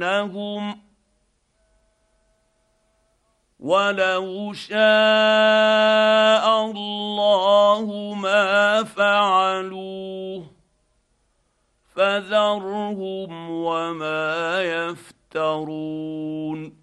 لهم ولو شاء الله ما فعلوه فذرهم وما يفترون